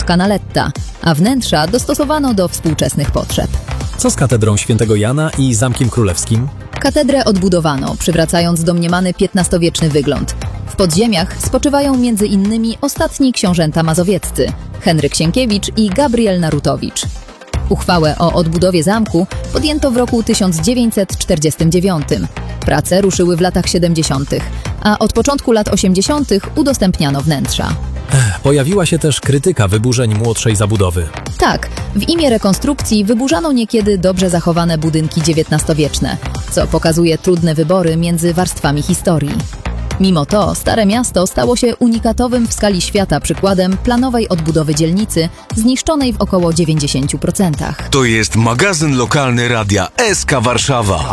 Canaletta, a wnętrza dostosowano do współczesnych potrzeb. Co z katedrą Świętego Jana i Zamkiem Królewskim? Katedrę odbudowano, przywracając domniemany XV-wieczny wygląd. W podziemiach spoczywają m.in. ostatni książęta mazowieccy Henryk Sienkiewicz i Gabriel Narutowicz. Uchwałę o odbudowie zamku podjęto w roku 1949. Prace ruszyły w latach 70., a od początku lat 80. udostępniano wnętrza. Pojawiła się też krytyka wyburzeń młodszej zabudowy. Tak, w imię rekonstrukcji wyburzano niekiedy dobrze zachowane budynki XIX-wieczne, co pokazuje trudne wybory między warstwami historii. Mimo to Stare Miasto stało się unikatowym w skali świata przykładem planowej odbudowy dzielnicy, zniszczonej w około 90%. To jest magazyn lokalny radia SK Warszawa.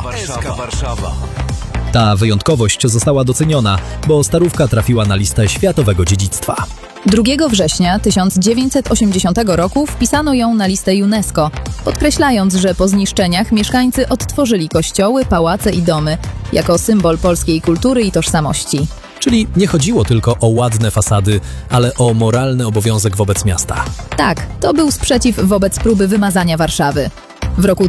Ta wyjątkowość została doceniona, bo Starówka trafiła na listę światowego dziedzictwa. 2 września 1980 roku wpisano ją na listę UNESCO, podkreślając, że po zniszczeniach mieszkańcy odtworzyli kościoły, pałace i domy jako symbol polskiej kultury i tożsamości. Czyli nie chodziło tylko o ładne fasady, ale o moralny obowiązek wobec miasta. Tak, to był sprzeciw wobec próby wymazania Warszawy. W roku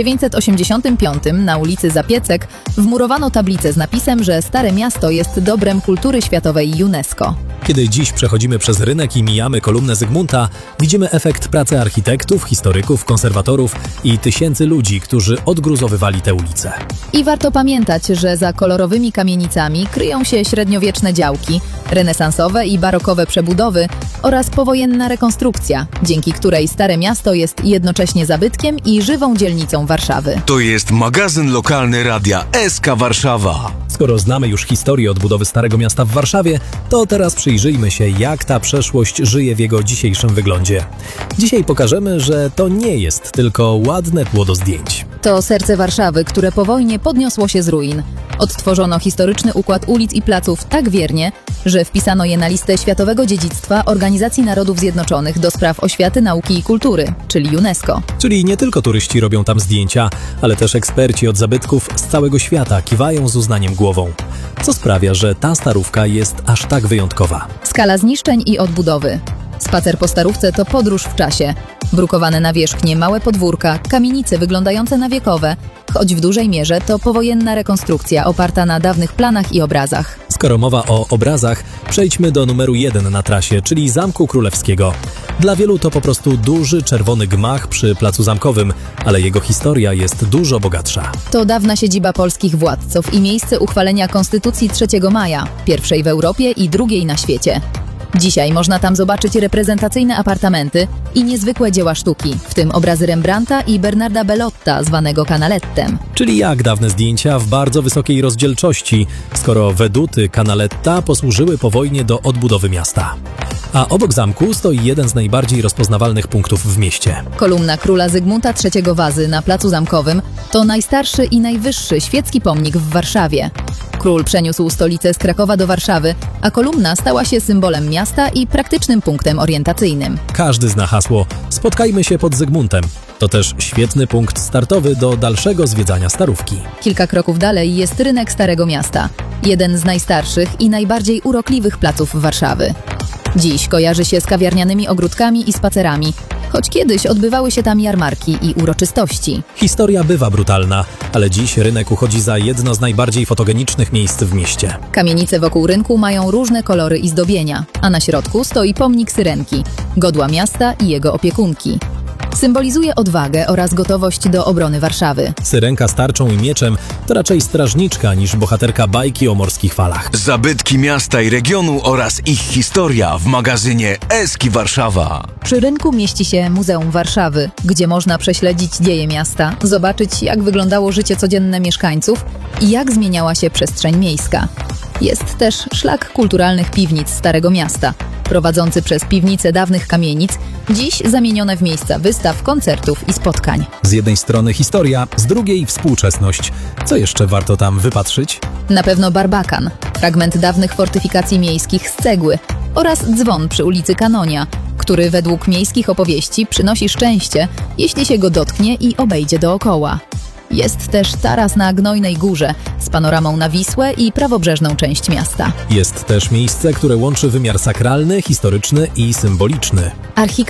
1985 na ulicy Zapiecek wmurowano tablicę z napisem, że Stare Miasto jest dobrem kultury światowej UNESCO. Kiedy dziś przechodzimy przez rynek i mijamy kolumnę Zygmunta, widzimy efekt pracy architektów, historyków, konserwatorów i tysięcy ludzi, którzy odgruzowywali te ulice. I warto pamiętać, że za kolorowymi kamienicami kryją się średniowieczne działki, renesansowe i barokowe przebudowy oraz powojenna rekonstrukcja, dzięki której Stare Miasto jest jednocześnie zabytkiem i żywą dzielnicą Warszawy. To jest magazyn lokalny radia SK Warszawa. Skoro znamy już historię odbudowy Starego Miasta w Warszawie, to teraz przyjrzyjmy się, jak ta przeszłość żyje w jego dzisiejszym wyglądzie. Dzisiaj pokażemy, że to nie jest tylko ładne tło do zdjęć. To serce Warszawy, które po wojnie podniosło się z ruin. Odtworzono historyczny układ ulic i placów tak wiernie, że wpisano je na listę Światowego Dziedzictwa Organizacji Narodów Zjednoczonych do spraw oświaty, nauki i kultury, czyli UNESCO. Czyli nie tylko turyści robią tam zdjęcia, ale też eksperci od zabytków z całego świata kiwają z uznaniem głową. Co sprawia, że ta Starówka jest aż tak wyjątkowa. Skala zniszczeń i odbudowy. Spacer po Starówce to podróż w czasie. Brukowane nawierzchnie, małe podwórka, kamienice wyglądające na wiekowe, choć w dużej mierze to powojenna rekonstrukcja oparta na dawnych planach i obrazach. Skoro mowa o obrazach, przejdźmy do numeru 1 na trasie, czyli Zamku Królewskiego. Dla wielu to po prostu duży czerwony gmach przy Placu Zamkowym, ale jego historia jest dużo bogatsza. To dawna siedziba polskich władców i miejsce uchwalenia Konstytucji 3 maja, pierwszej w Europie i drugiej na świecie. Dzisiaj można tam zobaczyć reprezentacyjne apartamenty i niezwykłe dzieła sztuki, w tym obrazy Rembrandta i Bernarda Bellotta, zwanego Canalettem. Czyli jak dawne zdjęcia w bardzo wysokiej rozdzielczości, skoro weduty Canaletta posłużyły po wojnie do odbudowy miasta. A obok zamku stoi jeden z najbardziej rozpoznawalnych punktów w mieście. Kolumna króla Zygmunta III Wazy na Placu Zamkowym to najstarszy i najwyższy świecki pomnik w Warszawie. Król przeniósł stolicę z Krakowa do Warszawy, a kolumna stała się symbolem miasta i praktycznym punktem orientacyjnym. Każdy zna hasło „Spotkajmy się pod Zygmuntem”. To też świetny punkt startowy do dalszego zwiedzania Starówki. Kilka kroków dalej jest rynek Starego Miasta, jeden z najstarszych i najbardziej urokliwych placów Warszawy. Dziś kojarzy się z kawiarnianymi ogródkami i spacerami, choć kiedyś odbywały się tam jarmarki i uroczystości. Historia bywa brutalna, ale dziś rynek uchodzi za jedno z najbardziej fotogenicznych miejsc w mieście. Kamienice wokół rynku mają różne kolory i zdobienia, a na środku stoi pomnik Syrenki, godła miasta i jego opiekunki. Symbolizuje odwagę oraz gotowość do obrony Warszawy. Syrenka z tarczą i mieczem to raczej strażniczka niż bohaterka bajki o morskich falach. Zabytki miasta i regionu oraz ich historia w magazynie SK Warszawa. Przy rynku mieści się Muzeum Warszawy, gdzie można prześledzić dzieje miasta, zobaczyć jak wyglądało życie codzienne mieszkańców i jak zmieniała się przestrzeń miejska. Jest też szlak kulturalnych piwnic Starego Miasta, prowadzący przez piwnice dawnych kamienic, dziś zamienione w miejsca wystaw, koncertów i spotkań. Z jednej strony historia, z drugiej współczesność. Co jeszcze warto tam wypatrzyć? Na pewno barbakan, fragment dawnych fortyfikacji miejskich z cegły oraz dzwon przy ulicy Kanonia, który według miejskich opowieści przynosi szczęście, jeśli się go dotknie i obejdzie dookoła. Jest też taras na Gnojnej Górze z panoramą na Wisłę i prawobrzeżną część miasta. Jest też miejsce, które łączy wymiar sakralny, historyczny i symboliczny.